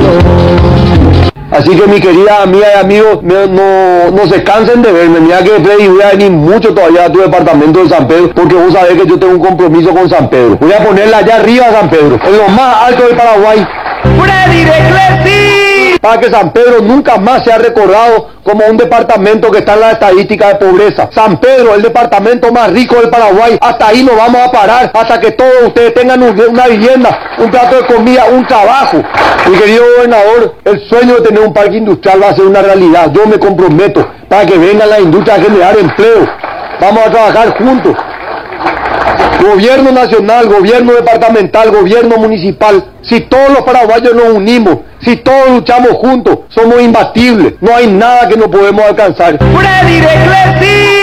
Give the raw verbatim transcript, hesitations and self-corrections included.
Así que mi querida amiga y amigos, no, no, no se cansen de verme. Mira que Freddy, voy a venir mucho todavía a tu departamento de San Pedro, porque vos sabés que yo tengo un compromiso con San Pedro. Voy a ponerla allá arriba a San Pedro, en lo más alto del Paraguay. ¡Freddy de Clesi! Para que San Pedro nunca más sea recordado como un departamento que está en la estadística de pobreza. San Pedro, el departamento más rico del Paraguay. Hasta ahí nos vamos a parar, hasta que todos ustedes tengan una vivienda, un plato de comida, un trabajo. Mi querido gobernador, el sueño de tener un parque industrial va a ser una realidad. Yo me comprometo para que vengan las industrias a generar empleo. Vamos a trabajar juntos. Gobierno nacional, gobierno departamental, gobierno municipal. Si todos los paraguayos nos unimos, si todos luchamos juntos, somos imbatibles. No hay nada que no podemos alcanzar. ¡Freddy de Clesi!